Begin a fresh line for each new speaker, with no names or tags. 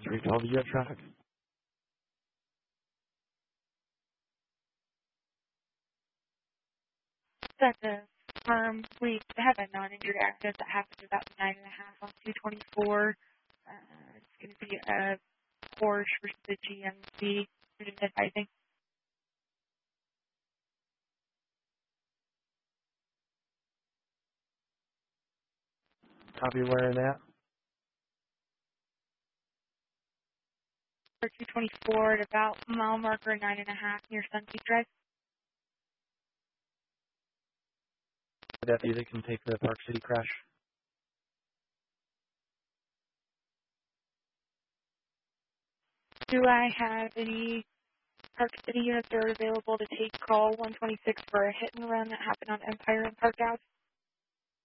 Recall the jet traffic.
That's a we have a non-injured accident that happened about 9:30 on 224. It's going to be a Porsche versus the GMC. Just advising.
Copy where and at.
For 224 at about mile marker 9.5 near Sunseat Drive.
The deputy that can take the Park City crash.
Do I have any Park City units that are available to take call 126 for a hit and run that happened on Empire and Park Ave?